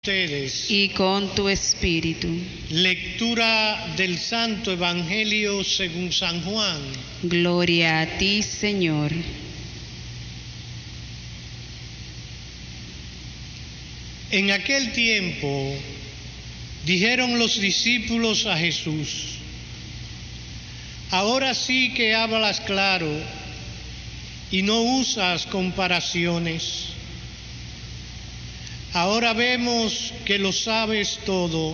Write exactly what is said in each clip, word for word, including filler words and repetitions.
Ustedes. Y con tu espíritu. Lectura del Santo Evangelio según San Juan. Gloria a ti, Señor. En aquel tiempo dijeron los discípulos a Jesús: ahora sí que hablas claro y no usas comparaciones. Ahora vemos que lo sabes todo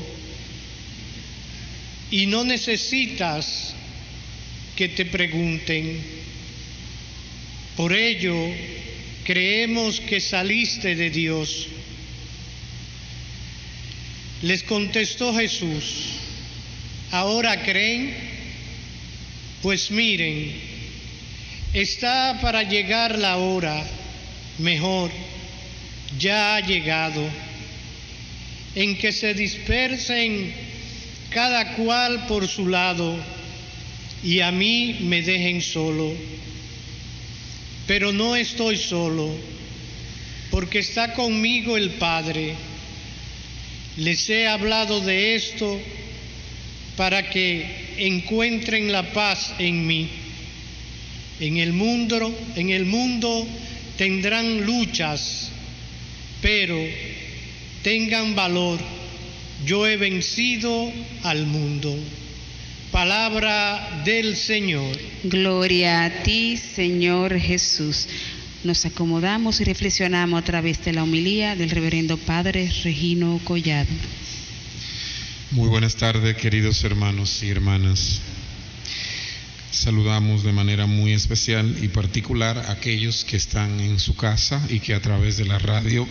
y no necesitas que te pregunten. Por ello, creemos que saliste de Dios. Les contestó Jesús: ¿ahora creen? Pues miren, está para llegar la hora, mejor, ya ha llegado, en que se dispersen cada cual por su lado y a mí me dejen solo. Pero no estoy solo, porque está conmigo el Padre. Les he hablado de esto para que encuentren la paz en mí. En el mundo, en el mundo tendrán luchas, pero tengan valor, yo he vencido al mundo. Palabra del Señor. Gloria a ti, Señor Jesús. Nos acomodamos y reflexionamos a través de la homilía del reverendo Padre Regino Collado. Muy buenas tardes, queridos hermanos y hermanas. Saludamos de manera muy especial y particular a aquellos que están en su casa y que a través de la radio,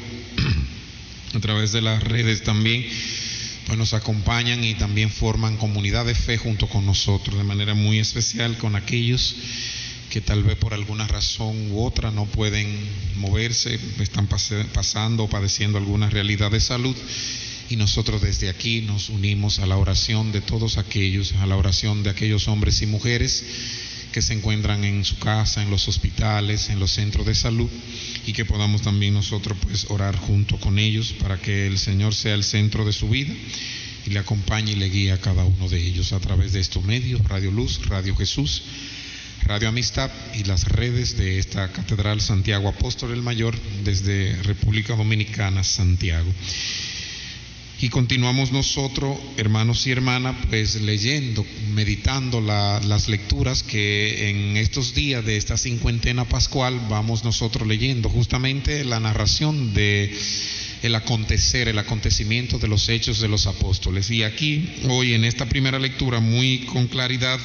a través de las redes también, pues nos acompañan y también forman comunidad de fe junto con nosotros, de manera muy especial con aquellos que tal vez por alguna razón u otra no pueden moverse, están pas- pasando o padeciendo alguna realidad de salud. Y nosotros desde aquí nos unimos a la oración de todos aquellos, a la oración de aquellos hombres y mujeres que se encuentran en su casa, en los hospitales, en los centros de salud, y que podamos también nosotros pues orar junto con ellos para que el Señor sea el centro de su vida y le acompañe y le guíe a cada uno de ellos a través de estos medios, Radio Luz, Radio Jesús, Radio Amistad y las redes de esta Catedral Santiago Apóstol el Mayor desde República Dominicana, Santiago. Y continuamos nosotros, hermanos y hermanas, pues leyendo, meditando la, las lecturas que en estos días de esta cincuentena pascual vamos nosotros leyendo, justamente la narración de el acontecer, el acontecimiento de los hechos de los apóstoles. Y aquí, hoy en esta primera lectura, muy con claridad,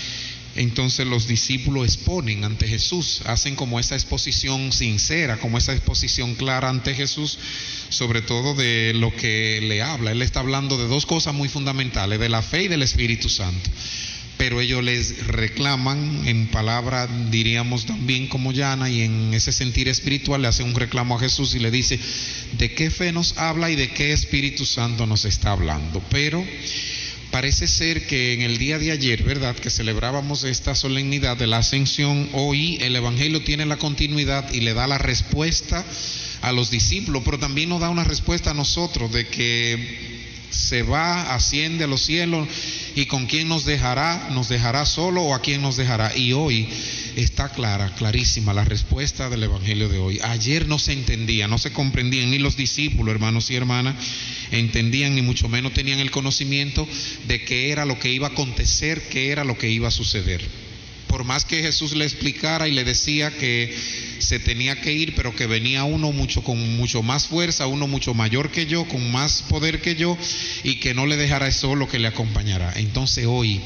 entonces los discípulos exponen ante Jesús, hacen como esa exposición sincera, como esa exposición clara ante Jesús, sobre todo de lo que le habla. Él está hablando de dos cosas muy fundamentales, de la fe y del Espíritu Santo. Pero ellos les reclaman en palabra, diríamos también como llana, y en ese sentir espiritual le hacen un reclamo a Jesús y le dice, ¿de qué fe nos habla y de qué Espíritu Santo nos está hablando? Pero parece ser que en el día de ayer, ¿verdad?, que celebrábamos esta solemnidad de la Ascensión, hoy el Evangelio tiene la continuidad y le da la respuesta a los discípulos, pero también nos da una respuesta a nosotros de que se va, asciende a los cielos, y con quién nos dejará, nos dejará solo o a quién nos dejará. Y hoy está clara, clarísima la respuesta del Evangelio de hoy. Ayer no se entendía, no se comprendían, ni los discípulos, hermanos y hermanas, entendían, ni mucho menos tenían el conocimiento de qué era lo que iba a acontecer, qué era lo que iba a suceder. Por más que Jesús le explicara y le decía que se tenía que ir, pero que venía uno mucho con mucho más fuerza, uno mucho mayor que yo, con más poder que yo, y que no le dejara solo, que le acompañara. Entonces hoy,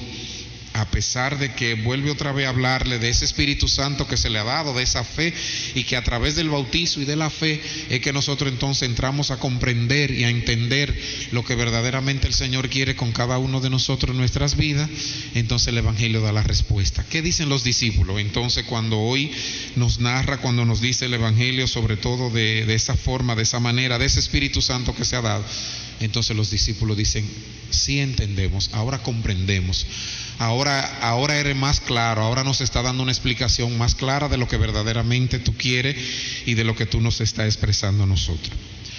a pesar de que vuelve otra vez a hablarle de ese Espíritu Santo que se le ha dado, de esa fe, y que a través del bautizo y de la fe es que nosotros entonces entramos a comprender y a entender lo que verdaderamente el Señor quiere con cada uno de nosotros en nuestras vidas. Entonces el Evangelio da la respuesta. ¿Qué dicen los discípulos? Entonces cuando hoy nos narra, cuando nos dice el Evangelio, sobre todo de, de esa forma, de esa manera, de ese Espíritu Santo que se ha dado, entonces los discípulos dicen, sí entendemos, ahora comprendemos. Ahora, ahora eres más claro, ahora nos está dando una explicación más clara de lo que verdaderamente tú quieres y de lo que tú nos estás expresando a nosotros.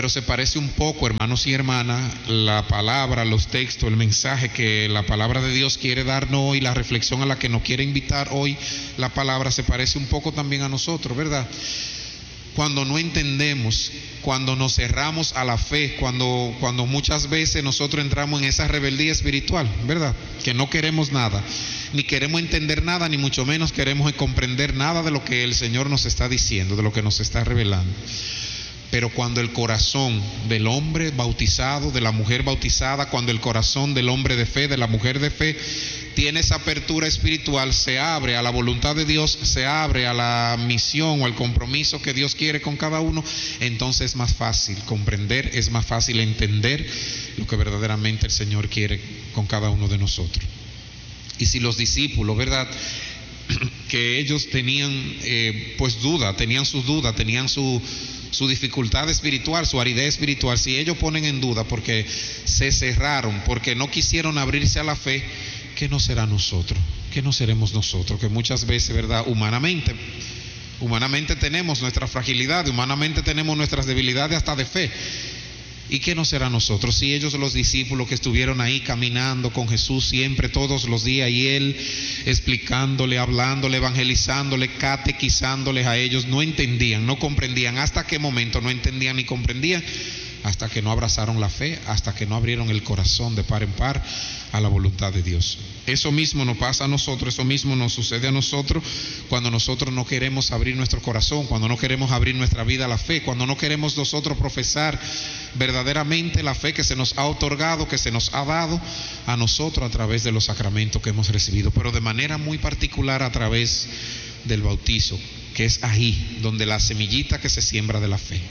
pero se parece un poco, hermanos y hermanas, la palabra, los textos, el mensaje que la palabra de Dios quiere darnos hoy, la reflexión a la que nos quiere invitar hoy la palabra, se parece un poco también a nosotros, ¿verdad? Cuando no entendemos, cuando nos cerramos a la fe, cuando, cuando muchas veces nosotros entramos en esa rebeldía espiritual, ¿verdad? Que no queremos nada, ni queremos entender nada, ni mucho menos queremos comprender nada de lo que el Señor nos está diciendo, de lo que nos está revelando. Pero cuando el corazón del hombre bautizado, de la mujer bautizada, cuando el corazón del hombre de fe, de la mujer de fe, tiene esa apertura espiritual, se abre a la voluntad de Dios, se abre a la misión o al compromiso que Dios quiere con cada uno, entonces es más fácil comprender, es más fácil entender lo que verdaderamente el Señor quiere con cada uno de nosotros. Y si los discípulos, ¿verdad?, que ellos tenían eh, pues duda, tenían sus dudas, tenían su, su dificultad espiritual, su aridez espiritual, si ellos ponen en duda porque se cerraron, porque no quisieron abrirse a la fe, ¿qué no será nosotros? ¿Qué no seremos nosotros? Que muchas veces, ¿verdad?, humanamente, humanamente tenemos nuestra fragilidad, humanamente tenemos nuestras debilidades hasta de fe. ¿Y qué no será nosotros? Si ellos, los discípulos que estuvieron ahí caminando con Jesús siempre, todos los días, y Él explicándole, hablándole, evangelizándole, catequizándoles a ellos, no entendían, no comprendían. ¿Hasta qué momento no entendían ni comprendían? Hasta que no abrazaron la fe, hasta que no abrieron el corazón de par en par a la voluntad de Dios. Eso mismo nos pasa a nosotros, eso mismo nos sucede a nosotros cuando nosotros no queremos abrir nuestro corazón, cuando no queremos abrir nuestra vida a la fe, cuando no queremos nosotros profesar verdaderamente la fe que se nos ha otorgado, que se nos ha dado a nosotros a través de los sacramentos que hemos recibido, pero de manera muy particular a través del bautizo, que es ahí donde la semillita que se siembra de la fe.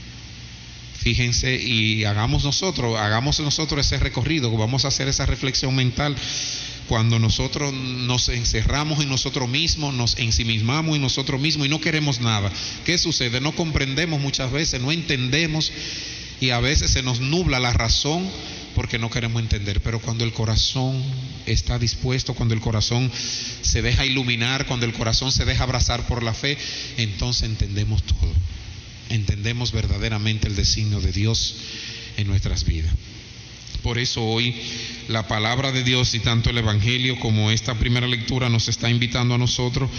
Fíjense, y hagamos nosotros, hagamos nosotros ese recorrido, vamos a hacer esa reflexión mental. Cuando nosotros nos encerramos en nosotros mismos, nos ensimismamos en nosotros mismos y no queremos nada, ¿qué sucede? No comprendemos muchas veces, no entendemos, y a veces se nos nubla la razón porque no queremos entender. Pero cuando el corazón está dispuesto, cuando el corazón se deja iluminar, cuando el corazón se deja abrazar por la fe, entonces entendemos todo. Entendemos verdaderamente el designio de Dios en nuestras vidas. Por eso hoy la palabra de Dios, y tanto el Evangelio como esta primera lectura, nos está invitando a nosotros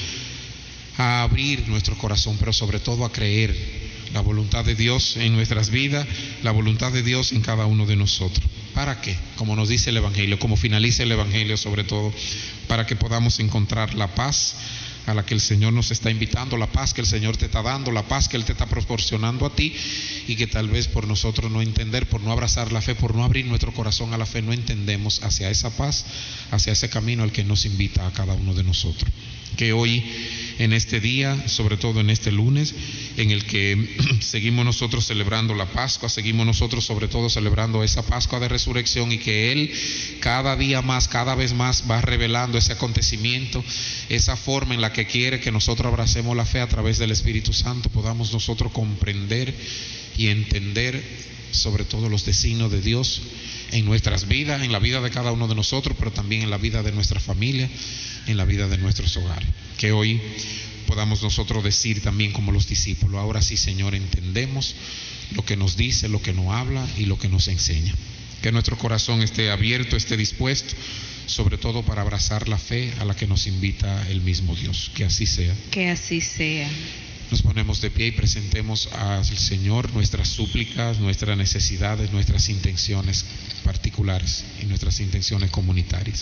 a abrir nuestro corazón, pero sobre todo a creer la voluntad de Dios en nuestras vidas, la voluntad de Dios en cada uno de nosotros. ¿Para qué? Como nos dice el Evangelio, como finaliza el Evangelio, sobre todo para que podamos encontrar la paz a la que el Señor nos está invitando, la paz que el Señor te está dando, la paz que Él te está proporcionando a ti, y que tal vez por nosotros no entender, por no abrazar la fe, por no abrir nuestro corazón a la fe, no entendemos hacia esa paz, hacia ese camino al que nos invita a cada uno de nosotros. Que hoy, en este día, sobre todo en este lunes, en el que seguimos nosotros celebrando la Pascua, seguimos nosotros sobre todo celebrando esa Pascua de Resurrección, y que Él cada día más, cada vez más va revelando ese acontecimiento, esa forma en la que quiere que nosotros abracemos la fe a través del Espíritu Santo, podamos nosotros comprender y entender sobre todo los designios de Dios en nuestras vidas, en la vida de cada uno de nosotros, pero también en la vida de nuestra familia, en la vida de nuestros hogares. Que hoy podamos nosotros decir también como los discípulos: ahora sí, Señor, entendemos lo que nos dice, lo que nos habla y lo que nos enseña. Que nuestro corazón esté abierto, esté dispuesto, sobre todo para abrazar la fe a la que nos invita el mismo Dios. Que así sea. Que así sea. Nos ponemos de pie y presentemos al Señor nuestras súplicas, nuestras necesidades, nuestras intenciones particulares y nuestras intenciones comunitarias.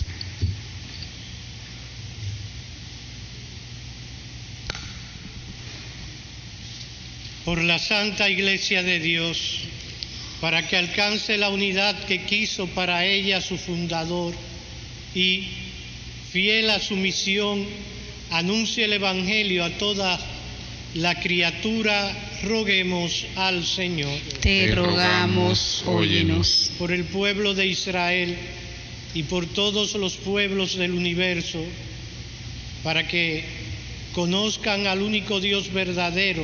Por la Santa Iglesia de Dios, para que alcance la unidad que quiso para ella su fundador y, fiel a su misión, anuncie el Evangelio a toda la criatura, roguemos al Señor. Te rogamos, óyenos. Por el pueblo de Israel y por todos los pueblos del universo, para que conozcan al único Dios verdadero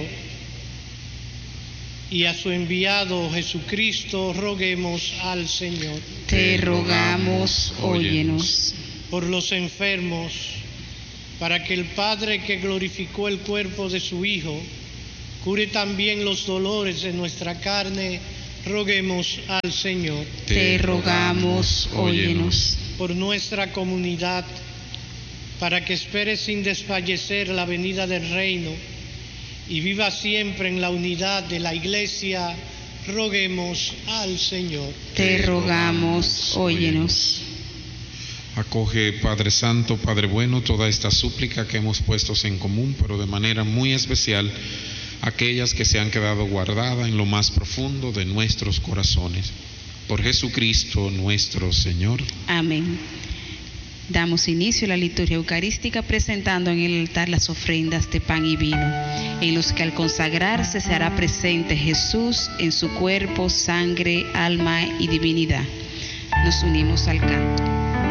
y a su enviado Jesucristo, roguemos al Señor. Te rogamos, óyenos. Por los enfermos, para que el Padre que glorificó el cuerpo de su Hijo cure también los dolores de nuestra carne roguemos al Señor. Te rogamos, óyenos. Por nuestra comunidad, para que espere sin desfallecer la venida del reino y viva siempre en la unidad de la Iglesia, roguemos al Señor. Te rogamos, óyenos. Acoge, Padre Santo, Padre bueno, toda esta súplica que hemos puesto en común, pero de manera muy especial aquellas que se han quedado guardadas en lo más profundo de nuestros corazones. Por Jesucristo nuestro Señor. Amén. Damos inicio a la liturgia eucarística presentando en el altar las ofrendas de pan y vino, en los que al consagrarse se hará presente Jesús en su cuerpo, sangre, alma y divinidad. Nos unimos al canto.